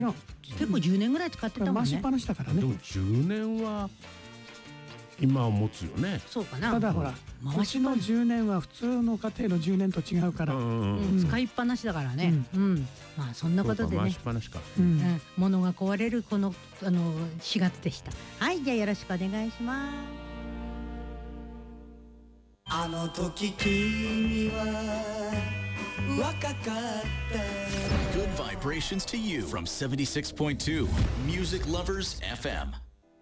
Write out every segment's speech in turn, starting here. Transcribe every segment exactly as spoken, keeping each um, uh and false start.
いや結構じゅうねんぐらい使ってたもんね。 回しっぱなしだからね。 でもじゅうねんは今は持つよね。 そうかな。 ただほら、 回しっぱなし星のじゅうねんは普通の家庭のじゅうねんと違うから、 うんうんうん使いっぱなしだからね。うんまあそんなことでね回しっ。ぱなしか。 うんうん物が壊れるこのあのしがつでした。はいじゃあよろしくお願いします。 あの時君は若かった Good vibrations to you from seventy-six point two Music Lovers エフエム。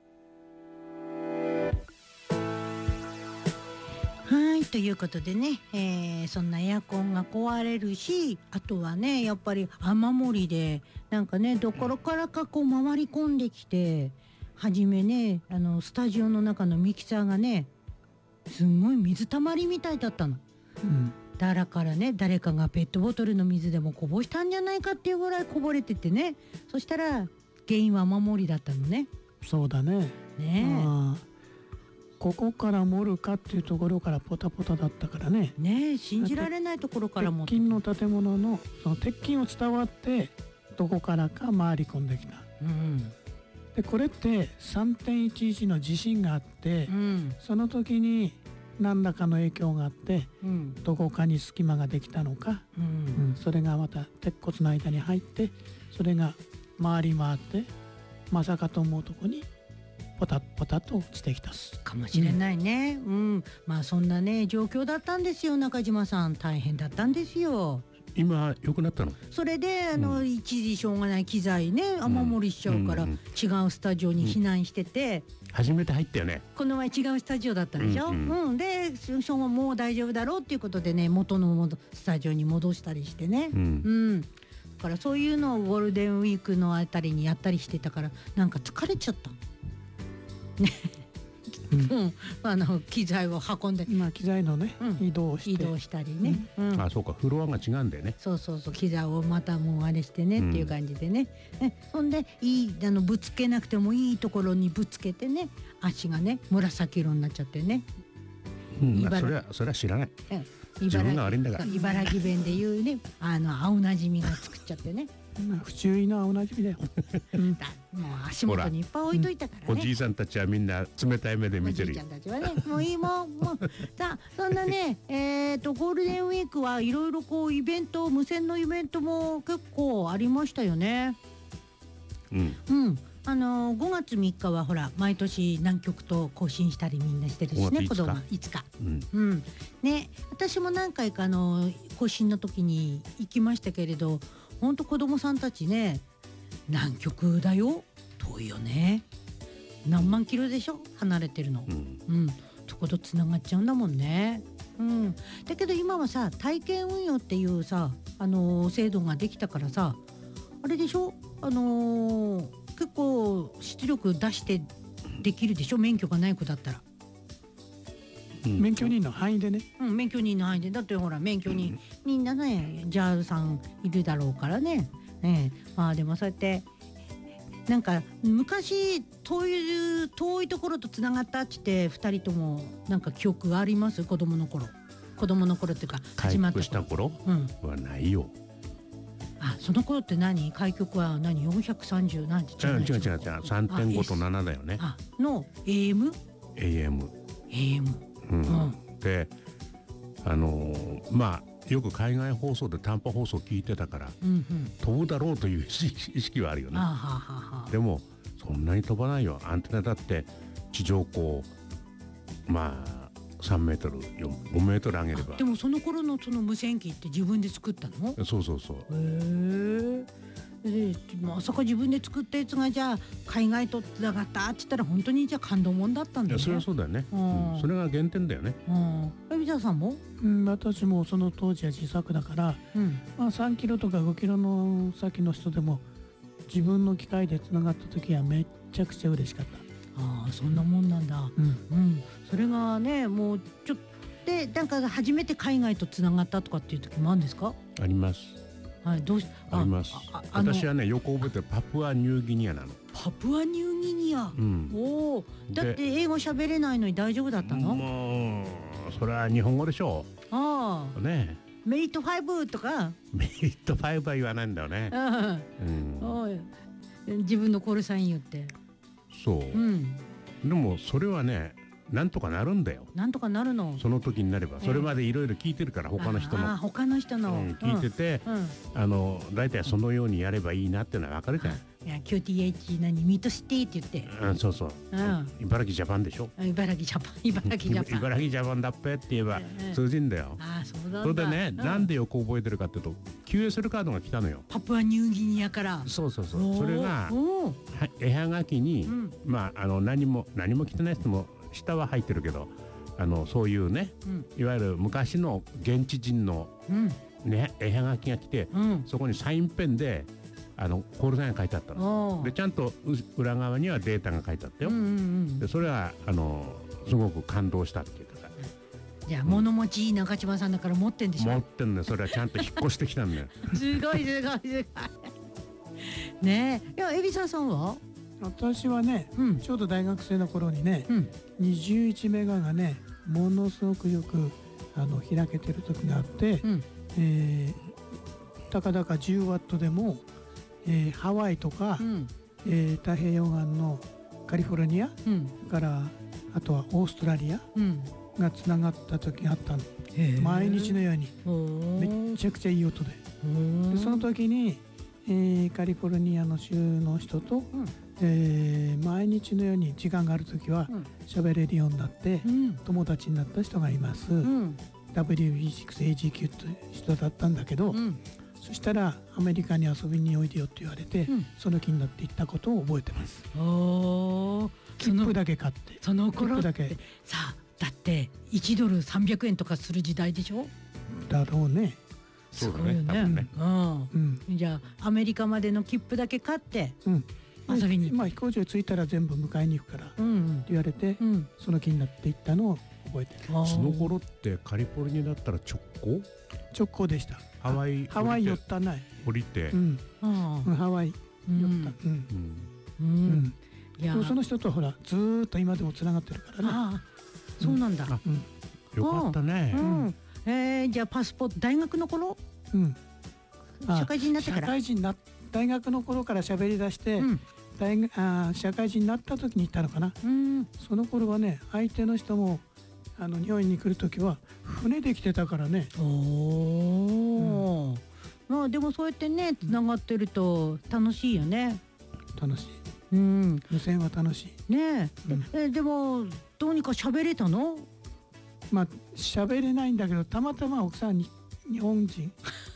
はいということでね、えーそんなエアコンが壊れるし、あとはねやっぱり雨漏りでなんかねどころからかこう回り込んできて、はじめねあのスタジオの中のミキサーがねすんごい水たまりみたいだったの。 うんだからね誰かがペットボトルの水でもこぼしたんじゃないかっていうぐらいこぼれててね、そしたら原因は雨漏りだったのね。 そうだね。 ねまあここから盛るかっていうところからポタポタだったからね。 えねえ信じられないところからも鉄筋の建物のその鉄筋を伝わってどこからか回り込んできた。 うんでこれって さんてんいちいち の地震があって、 うんその時に何らかの影響があってうんどこかに隙間ができたのか、 ううんん、それがまた鉄骨の間に入ってそれが回り回ってまさかと思うとこにポタッポタッと落ちてきた。 かもしれないね。うん、まあそんなね状況だったんですよ。中島さん大変だったんですよ。 今良くなったの。 それであの、 う一時しょうがない機材ね雨漏りしちゃうから、 うんうん違うスタジオに避難してて、 初めて入ったよね。 この前違うスタジオだったでしょ。ううんんうんでしょうがもう大丈夫だろうっていうことでね元の戻スタジオに戻したりしてね。 ううんん。だからそういうのをゴールデンウィークのあたりにやったりしてたからなんか疲れちゃった。ね。うん、あの機材を運んで今機材のね、 うん移動をして移動したりね、うんあ、そうか、フロアが違うんだよね。 そうそうそう機材をまたもうあれしてね、 うんっていう感じでね、ねほんでいいあのぶつけなくてもいいところにぶつけてね足がね紫色になっちゃってね、 うん、まあ、 茨それはそれは知らない。 うん自分が悪いんだから。 茨城弁で言うねあの青なじみが作っちゃってねまあ不注意なおなじみだよ。うんだもう足元にいっぱい置いといたからね、 おじいさんたちはみんな冷たい目で見てるよおじいちゃん。たちはねもういいもんもうさあそんなねえっとゴールデンウィークはいろいろこうイベント無線のイベントも結構ありましたよね。 うん。 うんあのー、ごがつみっかはほら毎年南極と更新したりみんなしてるしねごがついつか子供はいつかうん。 うんね私も何回かあの更新の時に行きましたけれどほんと子供さんたちね南極だよ遠いよね何万キロでしょ離れてるのう、ん。 うんそことつながっちゃうんだもんね。うんだけど今はさ体験運用っていうさあのー制度ができたからさあれでしょあのー結構出力出してできるでしょ免許がない子だったら、 うん免許人の範囲でね。 うん、免許人の範囲でだってほら免許人、みんなねジャールさんいるだろうからねねえまあでもそうやってなんか昔遠い遠いところとつながったって言ってふたりともなんか記憶があります子供の頃子供の頃っていうか始まった回復した頃頃うんはないよ。 あその頃って何開局は何よんひゃくさんじゅうなんて違う違う違う違う。三点五とあ七だよね。 あの エーエム? エーエム。 エーエムうん。 うんで、あのーまあよく海外放送で短波放送聞いてたからうんうん飛ぶだろうという意識意識はあるよね。 あはははでもそんなに飛ばないよ。アンテナだって地上高まあさんメートルよんごメートル上げればで。もその頃のその無線機って自分で作ったのそうそうそう。 へえ。でまさか自分で作ったやつがじゃあ海外とつながったって言ったら本当にじゃあ感動もんだったんだね。 いやそれはそうだよね。 うんうんそれが原点だよね。 うん。えみささんも？ うん私もその当時は自作だから、 うん。 まあ、さんキロとかごキロの先の人でも自分の機械でつながった時はめっちゃくちゃ嬉しかった。 ああそんなもんなんだ。 うんうん。それがねもうちょっとでなんか初めて海外とつながったとかっていう時もあるんですか？ あります。 はいどうしあります。 ああの私はね横覚えてパプアニューギニアなの。 パプアニューギニア。 うん。 おお。だって英語喋れないのに大丈夫だったの？ もうそれは日本語でしょああ。 う。ね。 メイトファイブとか。 メイトファイブは言わないんだよね。 うん。 うん。 おい自分のコールサイン言って。 そう、 うん。 でもそれはねなんとかなるんだよ。 なんとかなるの。 その時になればそれまでいろいろ聞いてるから他の人の、 あー他の人の、 うん、聞いてて、 うん。うんあの大体そのようにやればいいなっていうのは分かるじゃん。 いや キューティーエイチ 何ミートシティって言って。 うん、そうそう、 うん茨城ジャパンでしょ。 茨城ジャパン茨城ジャパン。 茨城ジャパンだっぺって言えばうん通じんだよ。 ああそうなんだ。 それでね、 うなんでよく覚えてるかっていうと キューエスエル カードが来たのよ。 パプアニューギニアから。 そうそうそうおーそれがおーは絵はがきに、 うんまああの何も何も着てない人も下は入ってるけどあのそういうねうんいわゆる昔の現地人の、 うんね、絵はがきが来てうん。 そこにサインペンであのコールサインが書いてあったの。 おーでちゃんとう裏側にはデータが書いてあったよ。 うんうんうんで。それはあのすごく感動したっていうかさじゃあ物持ちいい中島さんだから持ってんでしょ。 持ってんのよ。それはちゃんと引っ越してきたんだよ。 すごいすごいすごい。ねえ、いや海老沢さんは？ 私はねうんちょうど大学生の頃にねうんにじゅういちメガがねものすごくよくあの開けてる時があって、 うんえーたかだかじゅうワットでも、えーハワイとか、 うんえー太平洋岸のカリフォルニアうんからあとはオーストラリアうん。 がつながった時があったの。 へえ毎日のようにめめっちゃくちゃいい音ででその時に、えーカリフォルニアの州の人と、 んえー毎日のように時間がある時はうん喋れるようになってうん友達になった人がいます、 うんダブリュービーシックスエージーキュー という人だったんだけど、 うんそしたらアメリカに遊びにおいでよって言われて、 うんその気になって行ったことを覚えてます。 おー切符だけ買ってその切頃って符だけさあだっていちドルさんびゃくえんとかする時代でしょ。 だろうね。 そうだすごいよね多分ね。 うんうんじゃあアメリカまでの切符だけ買ってうん、 遊びにまあ飛行場着いたら全部迎えに行くからってうん言われて、 うんその気になって行ったのを覚えてる。 あーその頃ってカリフォルニアだったら直行直行でした。 ハワイハワイ寄降りてったない。 降りて、 うん、 あうんハワイ寄ーった。うんうんううんんいやでもその人とほらずーっと今でもつながってるからね。 ああそうなんだ。 あうんよかったね。 うんえーじゃあパスポート大学の頃うん、あ社会人になってか社ら。 会人にな大学の頃から喋り出して、 うん大学あー社会人になった時に行ったのかな。 うんその頃はね相手の人もあの日本に来る時は船で来てたからね。 おお、まあでもそうやってねつながってると楽しいよね。 楽しい。 うん無線は楽しい。 ねえ、 うんえでもどうにか喋れたの？ まあ喋れないんだけどたまたま奥さんに日本人。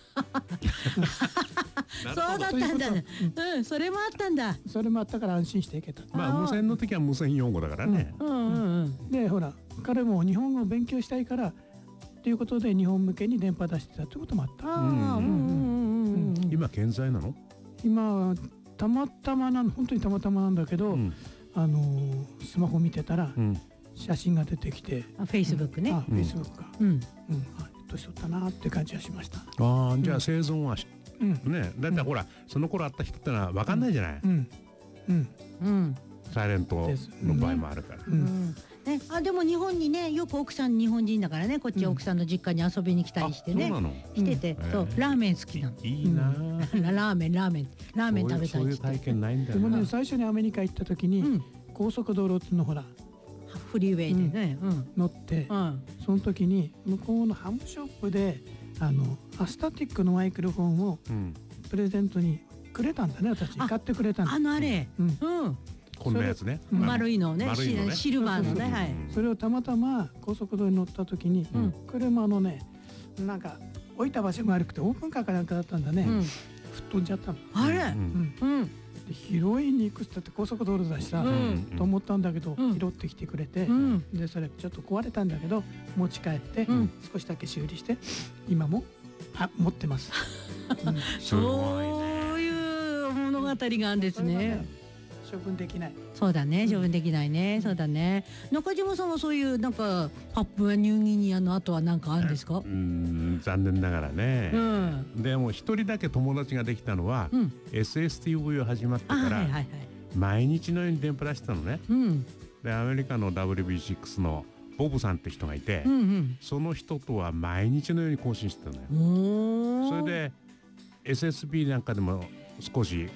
そうだったんだねそういう。 うんそれもあったんだ。 それもあったから安心して行けた。 まあ無線の時は無線用語だからね。 うんうんうん。 でほら彼も日本語を勉強したいからっていうことで日本向けに電波出してたってこともあった。 ああうんうんうんうんうん。 今健在なの？ 今はたまたまなん本当にたまたまなんだけど、 うんあのースマホ見てたらうん写真が出てきて、 あフェイスブックね。 あ、フェイスブックか、 うん。 うん、あ、年取ったなって感じがしました。 ああじゃあ生存はしうん、 ねだってほらその頃あった人ってのは分かんないじゃない。 うん、うん、 うん。 サイレントの場合もあるから。 う、 うんん。ね、あでも日本にねよく奥さん日本人だからねこっち奥さんの実家に遊びに来たりしてねあそうなの。 してて、 うんそうへえラーメン好きなの。 いいなあ。 ララーメンラーメンラーメン食べたそういういっつってそういう体験ないんだでよな。 もね最初にアメリカ行った時に、 うん高速道路っていうのほらフリーウェイでねうん乗って、 うんその時に向こうのハムショップであのアスタティックのマイクロフォンをうんプレゼントにくれたんだね私あ買ってくれたんだあのあれうんうんこんなやつね。 うん丸いのね丸いのねシシルバーのねはいうんそれをたまたま高速道路に乗った時に、 うん車のねなんか置いた場所が悪くてオープンカーかなんかだったんだね、 うん吹っ飛んじゃったの、 あれうんうんうんで拾いに行くっつったって高速道路だしさ、 うんと思ったんだけど、 うん拾ってきてくれて、 うんでそれちょっと壊れたんだけど持ち帰って、 うん少しだけ修理して今もあ持ってます、うんすごいそういう物語があるんですそれはね。 処分できない。 そうだね処分できないねそうだね中島さんはそういうなんかパプアニューギニアの後は何かあるんですかう？ん残念ながらね。 うんでも一人だけ友達ができたのは、 うんエスエスティーブイ を始まってから、 あはいはいはい毎日のように電波出してたのね。 うんでアメリカの ダブリュービーシックス のボブさんって人がいて、 うんうんその人とは毎日のように更新してたのよ。 おーそれで エスエスビー なんかでも少し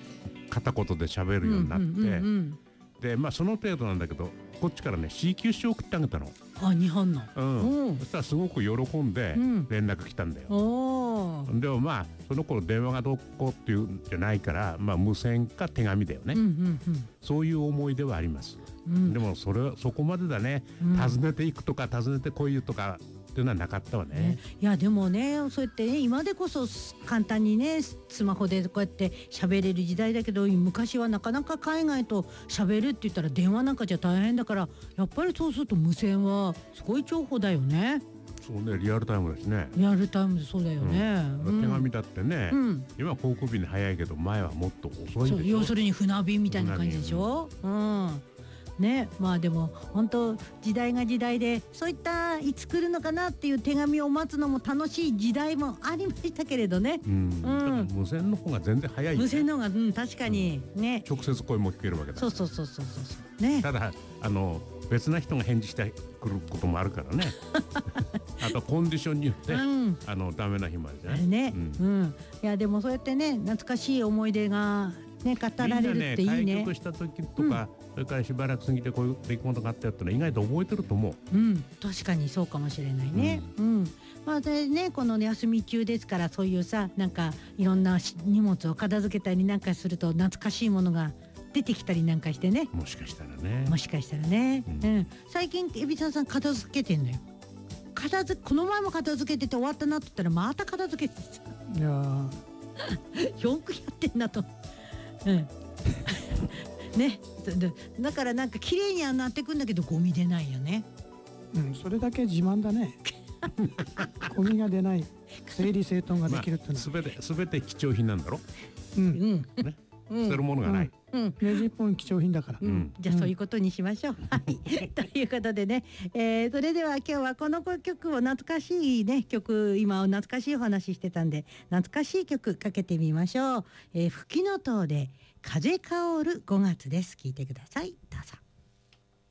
片言で喋るようになって、 うんうんうんうん、 でまあその程度なんだけど、こっちからね シーキューシー 送ってあげたの。 あ、日本の、 うん、 うん、 そしたらすごく喜んで連絡来たんだよ、 うん、 でもまあその頃電話がどうこうっていうんじゃないから、まあ、無線か手紙だよね、 うんうんうん、 そういう思い出はあります、 うん、 でもそれそこまでだね、うん、訪ねていくとか訪ねてこいとかっていうのはなかったわね。ね、 いやでもね、そうやってね、今でこそ簡単にねスマホでこうやって喋れる時代だけど、昔はなかなか海外と喋るって言ったら電話なんかじゃ大変だから、やっぱりそうすると無線はすごい重宝だよね。 そうね、リアルタイムですね。 リアルタイムでそうだよね、 うん、手紙だってね、うん、今航空便で早いけど前はもっと遅いでしょ。 要するに船便みたいな感じでしょ、うん、ね、まあでも本当時代が時代で、そういったいつ来るのかなっていう手紙を待つのも楽しい時代もありましたけれどね、 うんうん、無線の方が全然早い、ね、 無線の方が、うん、確かにね、 直接声も聞けるわけだ。 そうそうそうそうそうね。 ただあの別な人が返事してくることもあるからねあとコンディションによって、うん、あのダメな日もあるじゃないね、 うんうん、いやでもそうやってね、懐かしい思い出がね語られるっていいね。みんなね、開局した時とか、うん、それからしばらく過ぎてこういう出来事があったってのは意外と覚えてると思う。うん、確かにそうかもしれないね。うん、うん、まあでね、この休み中ですから、そういうさ、なんかいろんな荷物を片付けたりなんかすると懐かしいものが出てきたりなんかしてね。 もしかしたらね。 もしかしたらね。うん。うん、最近海老沢さん片付けてんのよ。片付この前も片付けてて終わったなって言ったらまた片付けてさ。 いやよくやってんなと。うん。ね。だからなんか綺麗にはなってくんだけどゴミ出ないよね。 うん、それだけ自慢だね。ゴミが出ない、整理整頓ができるってのは、 すべてすべて貴重品なんだろ。 うん。 ね。捨てるものがない。 うん。 ねじっぽん貴重品だから。 うん。じゃあそういうことにしましょう。はい。ということでね、えー、それでは今日はこの曲を懐かしいね曲、今懐かしいお話してたんで懐かしい曲かけてみましょう。えー、吹きの塔で風香るごがつです。聞いてください。どうぞ。